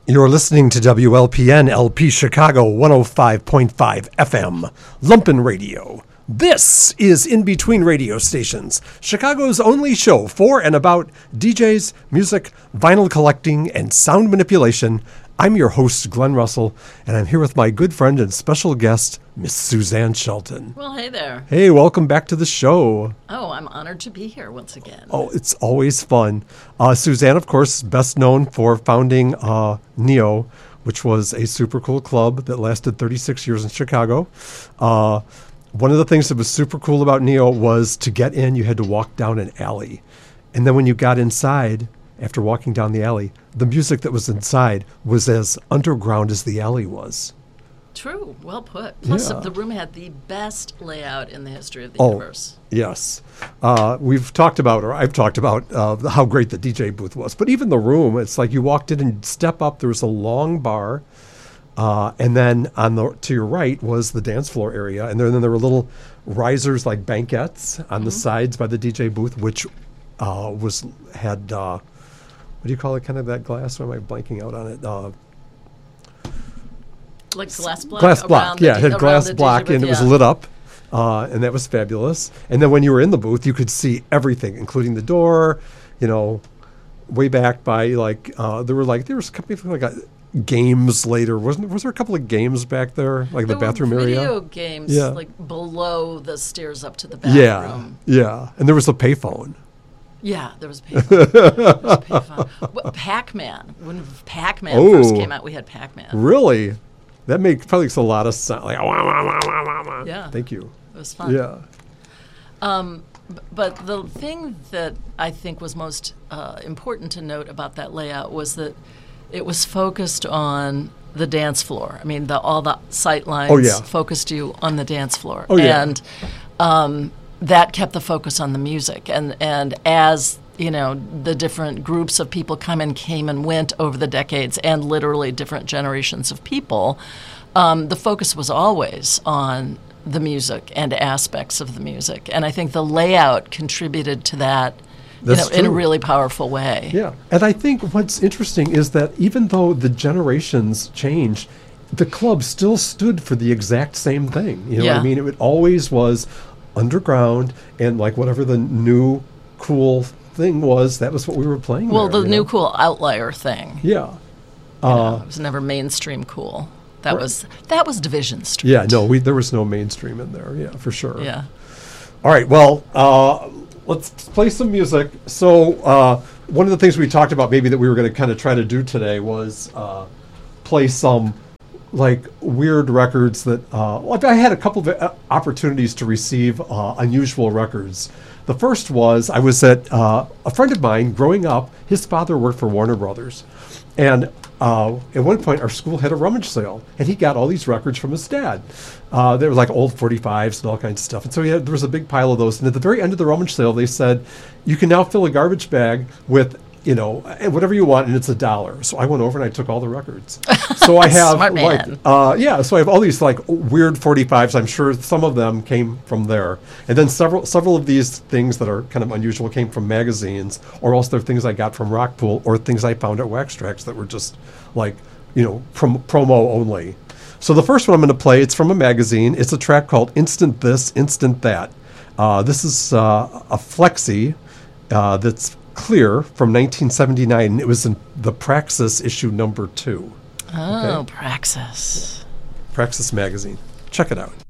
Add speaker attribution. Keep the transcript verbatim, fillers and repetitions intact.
Speaker 1: You're listening to W L P N L P Chicago one oh five point five F M, Lumpen Radio. This is In Between Radio Stations, Chicago's only show for and about D Js, music, vinyl collecting, and sound manipulation. I'm your host, Glenn Russell, and I'm here with my good friend and special guest, Miss Suzanne Shelton.
Speaker 2: Well, hey there.
Speaker 1: Hey, welcome back to the show.
Speaker 2: Oh, I'm honored to be here once again.
Speaker 1: Oh, it's always fun. Uh, Suzanne, of course, best known for founding uh, Neo, which was a super cool club that lasted thirty-six years in Chicago. Uh, one of the things that was super cool about Neo was to get in, you had to walk down an alley. And then when you got inside, after walking down the alley, the music that was inside was as underground as the alley was.
Speaker 2: True. Well put. Plus,
Speaker 1: Yeah.
Speaker 2: the room had the best layout in the history of the
Speaker 1: Oh,
Speaker 2: universe.
Speaker 1: yes. Uh, we've talked about, or I've talked about, uh, how great the D J booth was. But even the room, it's like you walked in and you'd step up, there was a long bar, uh, and then on the to your right was the dance floor area. And then, then there were little risers like banquettes on
Speaker 2: Mm-hmm.
Speaker 1: the sides by the D J booth, which uh, was had, uh, what do you call it, kind of that glass? Why am I blanking out on it? Uh,
Speaker 2: Like glass block?
Speaker 1: glass block,
Speaker 2: around the
Speaker 1: yeah, it
Speaker 2: D-
Speaker 1: had
Speaker 2: around
Speaker 1: glass
Speaker 2: the D J
Speaker 1: block,
Speaker 2: booth,
Speaker 1: and it was
Speaker 2: yeah.
Speaker 1: lit up, uh, and that was fabulous. And then when you were in the booth, you could see everything, including the door. You know, way back by like uh, there were like there was a couple of like a, games later, wasn't? Was there a couple of games back there, like
Speaker 2: There
Speaker 1: the bathroom
Speaker 2: were
Speaker 1: area?
Speaker 2: video games
Speaker 1: Yeah.
Speaker 2: like below the stairs up to the
Speaker 1: Yeah,
Speaker 2: bathroom.
Speaker 1: yeah, and there was a payphone.
Speaker 2: Yeah, there was a payphone. there was a payphone. What, Pac-Man. When Pac-Man
Speaker 1: Oh.
Speaker 2: first came out, we had Pac-Man.
Speaker 1: Really, that makes probably makes a lot of sound. Like, wah, wah, wah, wah, wah, wah.
Speaker 2: Yeah.
Speaker 1: Thank you.
Speaker 2: It was fun.
Speaker 1: Yeah.
Speaker 2: B- But the thing that I think was most uh, important to note about that layout was that it was focused on the dance floor. I mean, the, all the sight lines
Speaker 1: Oh, yeah.
Speaker 2: focused you on the dance floor.
Speaker 1: Oh, yeah.
Speaker 2: And um, that kept the focus on the music. And, and as, you know, the different groups of people come and came and went over the decades and literally different generations of people, um, the focus was always on the music and aspects of the music. And I think the layout contributed to that you
Speaker 1: That's
Speaker 2: know, in a
Speaker 1: true.
Speaker 2: really powerful way.
Speaker 1: Yeah, and I think what's interesting is that even though the generations changed, the club still stood for the exact same thing. You know what
Speaker 2: Yeah.
Speaker 1: I mean? It would always was underground, and like whatever the new cool thing was, that was what we were playing.
Speaker 2: Well,
Speaker 1: there,
Speaker 2: the
Speaker 1: you
Speaker 2: new
Speaker 1: know?
Speaker 2: cool outlier thing.
Speaker 1: Yeah.
Speaker 2: You
Speaker 1: Uh,
Speaker 2: know, it was never mainstream cool. That
Speaker 1: Right.
Speaker 2: was that was Division Street.
Speaker 1: yeah, no, we there was no mainstream in there. Yeah, for sure.
Speaker 2: Yeah.
Speaker 1: All right, well, uh, let's play some music. So uh, one of the things we talked about maybe that we were going to kind of try to do today was uh, play some like weird records that uh, well, I had a couple of uh, opportunities to receive uh, unusual records. The first was I was at uh, a friend of mine growing up. His father worked for Warner Brothers, and uh, at one point our school had a rummage sale, and he got all these records from his dad. Uh, they were like old forty-fives and all kinds of stuff. And so he had, there was a big pile of those. And at the very end of the rummage sale, they said, you can now fill a garbage bag with, you know, whatever you want, and it's a dollar. So I went over and I took all the records. So I have
Speaker 2: Smart
Speaker 1: like,
Speaker 2: man.
Speaker 1: uh, yeah, so I have all these like weird forty-fives. I'm sure some of them came from there. And then several several of these things that are kind of unusual came from magazines, or else they're things I got from Rockpool, or things I found at Wax Tracks that were just like, you know, prom- promo only. So the first one I'm going to play, it's from a magazine. It's a track called Instant This, Instant That. Uh, this is uh, a flexi uh, that's clear from nineteen seventy-nine. It was in the Praxis issue number two.
Speaker 2: Oh,
Speaker 1: Okay.
Speaker 2: Praxis.
Speaker 1: Praxis magazine. Check it out.